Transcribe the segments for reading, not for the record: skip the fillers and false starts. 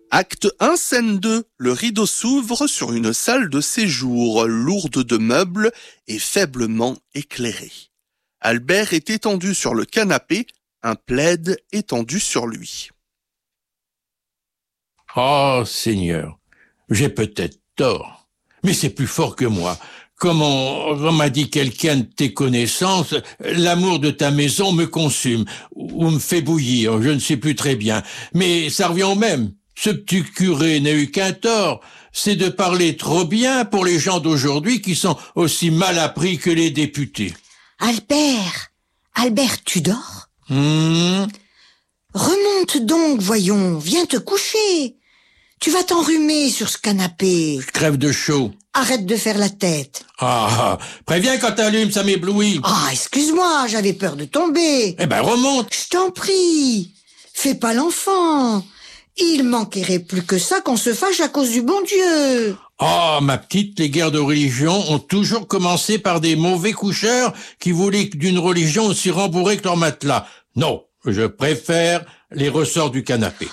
Acte 1, scène 2. Le rideau s'ouvre sur une salle de séjour, lourde de meubles et faiblement éclairée. Albert est étendu sur le canapé, un plaid étendu sur lui. Oh, Seigneur, j'ai peut-être tort, mais c'est plus fort que moi. Comme m'a dit quelqu'un de tes connaissances, l'amour de ta maison me consume, ou me fait bouillir, je ne sais plus très bien. Mais ça revient au même. Ce petit curé n'a eu qu'un tort, c'est de parler trop bien pour les gens d'aujourd'hui qui sont aussi mal appris que les députés. Albert, tu dors? Remonte donc, voyons, viens te coucher. Tu vas t'enrhumer sur ce canapé. Je crève de chaud. Arrête de faire la tête. Préviens quand t'allumes, ça m'éblouit. Excuse-moi, j'avais peur de tomber. Eh ben, remonte. Je t'en prie, fais pas l'enfant. Il manquerait plus que ça qu'on se fâche à cause du bon Dieu. Ma petite, les guerres de religion ont toujours commencé par des mauvais coucheurs qui voulaient d'une religion aussi rembourrée que leur matelas. Non, je préfère les ressorts du canapé.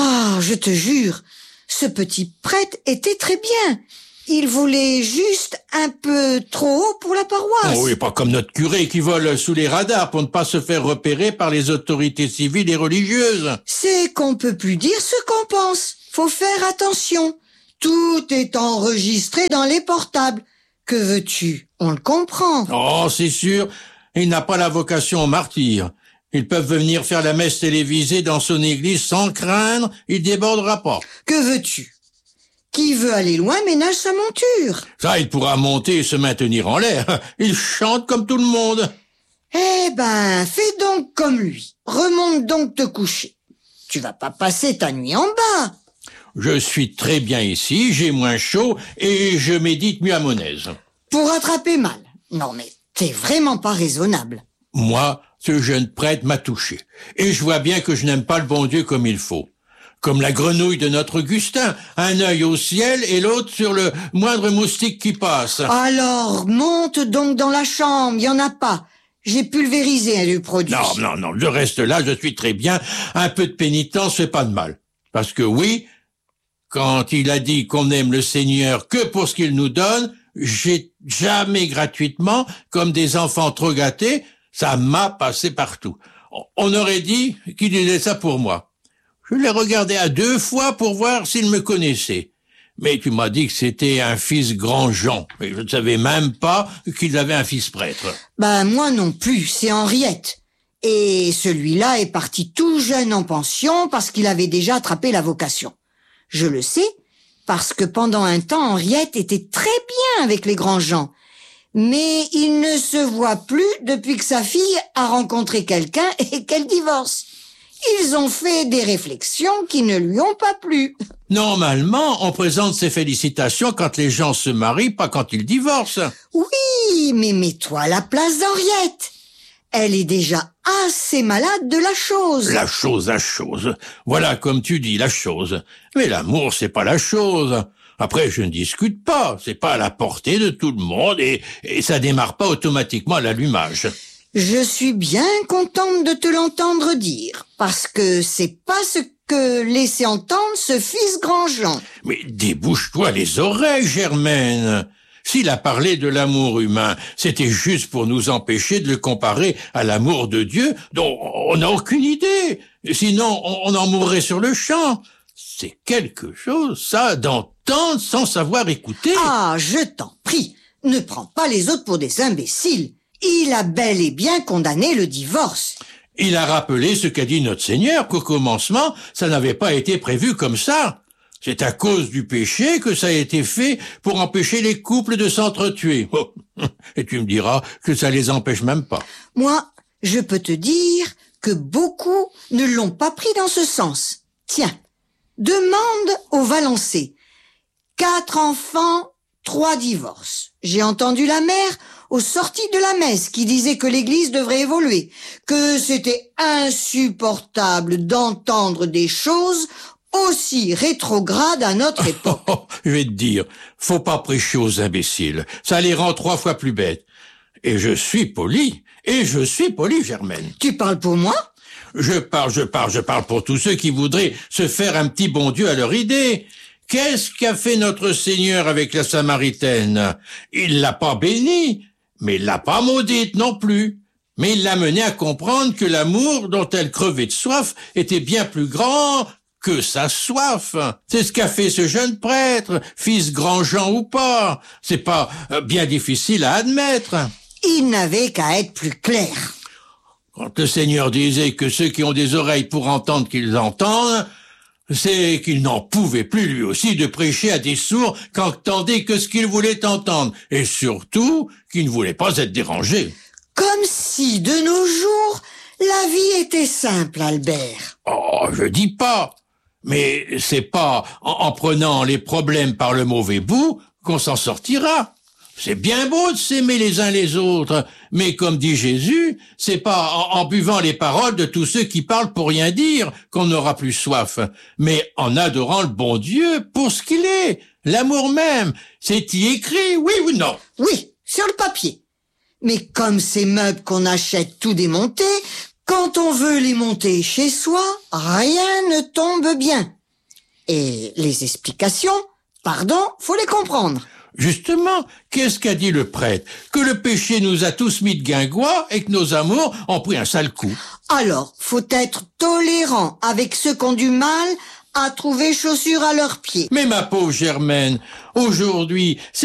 Je te jure, ce petit prêtre était très bien. Il volait juste un peu trop haut pour la paroisse. Oui, pas comme notre curé qui vole sous les radars pour ne pas se faire repérer par les autorités civiles et religieuses. C'est qu'on peut plus dire ce qu'on pense. Faut faire attention. Tout est enregistré dans les portables. Que veux-tu? On le comprend. C'est sûr. Il n'a pas la vocation au martyr. Ils peuvent venir faire la messe télévisée dans son église sans craindre. Il débordera pas. Que veux-tu? Qui veut aller loin ménage sa monture. Ça, il pourra monter et se maintenir en l'air. Il chante comme tout le monde. Eh ben, fais donc comme lui. Remonte donc te coucher. Tu vas pas passer ta nuit en bas. Je suis très bien ici, j'ai moins chaud et je médite mieux à mon aise. Pour attraper mal. Non mais, t'es vraiment pas raisonnable. Moi, ce jeune prêtre m'a touché. Et je vois bien que je n'aime pas le bon Dieu comme il faut. Comme la grenouille de notre Augustin, un œil au ciel et l'autre sur le moindre moustique qui passe. Alors, monte donc dans la chambre, y en a pas. J'ai pulvérisé le produit. Non, je reste là, je suis très bien. Un peu de pénitence fait pas de mal. Parce que oui, quand il a dit qu'on aime le Seigneur que pour ce qu'il nous donne, j'ai jamais gratuitement, comme des enfants trop gâtés, ça m'a passé partout. On aurait dit qu'il disait ça pour moi. Je l'ai regardé à 2 fois pour voir s'il me connaissait. Mais tu m'as dit que c'était un fils grand Jean. Mais je ne savais même pas qu'il avait un fils prêtre. Moi non plus, c'est Henriette. Et celui-là est parti tout jeune en pension parce qu'il avait déjà attrapé la vocation. Je le sais, parce que pendant un temps, Henriette était très bien avec les grands gens. Mais il ne se voit plus depuis que sa fille a rencontré quelqu'un et qu'elle divorce. Ils ont fait des réflexions qui ne lui ont pas plu. Normalement, on présente ses félicitations quand les gens se marient, pas quand ils divorcent. Oui, mais mets-toi à la place d'Henriette. Elle est déjà assez malade de la chose. La chose. Voilà, comme tu dis, la chose. Mais l'amour, c'est pas la chose. Après, je ne discute pas. C'est pas à la portée de tout le monde et ça démarre pas automatiquement à l'allumage. Je suis bien contente de te l'entendre dire, parce que c'est pas ce que laissait entendre ce fils Grandjean. Mais débouche-toi les oreilles, Germaine. S'il a parlé de l'amour humain, c'était juste pour nous empêcher de le comparer à l'amour de Dieu, dont on n'a aucune idée. Sinon, on en mourrait sur le champ. C'est quelque chose, ça, d'entendre sans savoir écouter. Je t'en prie, ne prends pas les autres pour des imbéciles. Il a bel et bien condamné le divorce. Il a rappelé ce qu'a dit notre Seigneur, qu'au commencement, ça n'avait pas été prévu comme ça. C'est à cause du péché que ça a été fait pour empêcher les couples de s'entretuer. Et tu me diras que ça les empêche même pas. Moi, je peux te dire que beaucoup ne l'ont pas pris dans ce sens. Tiens, demande au Valençay. 4 enfants, 3 divorces. J'ai entendu la mère aux sorties de la messe qui disait que l'église devrait évoluer, que c'était insupportable d'entendre des choses aussi rétrogrades à notre époque. Je vais te dire, faut pas prêcher aux imbéciles, ça les rend 3 fois plus bêtes. Et je suis poli, Germaine. Tu parles pour moi? Je parle pour tous ceux qui voudraient se faire un petit bon Dieu à leur idée. Qu'est-ce qu'a fait notre Seigneur avec la Samaritaine? Il l'a pas bénie, mais il l'a pas maudite non plus. Mais il l'a menée à comprendre que l'amour dont elle crevait de soif était bien plus grand que sa soif. C'est ce qu'a fait ce jeune prêtre, fils Grand-Jean ou pas. C'est pas bien difficile à admettre. Il n'avait qu'à être plus clair. Quand le Seigneur disait que ceux qui ont des oreilles pour entendre qu'ils entendent, c'est qu'il n'en pouvait plus lui aussi de prêcher à des sourds qu'entendait que ce qu'il voulait entendre, et surtout qu'il ne voulait pas être dérangé. Comme si, de nos jours, la vie était simple, Albert. Oh, je dis pas. Mais c'est pas en prenant les problèmes par le mauvais bout qu'on s'en sortira. C'est bien beau de s'aimer les uns les autres, mais comme dit Jésus, c'est pas en buvant les paroles de tous ceux qui parlent pour rien dire qu'on n'aura plus soif, mais en adorant le bon Dieu pour ce qu'il est, l'amour même. C'est y écrit, oui ou non? Oui, sur le papier. Mais comme ces meubles qu'on achète tout démontés, quand on veut les monter chez soi, rien ne tombe bien. Et les explications, pardon, faut les comprendre. Justement, qu'est-ce qu'a dit le prêtre? Que le péché nous a tous mis de guingois et que nos amours ont pris un sale coup. Alors, faut être tolérant avec ceux qui ont du mal à trouver chaussures à leurs pieds. Mais ma pauvre Germaine, aujourd'hui,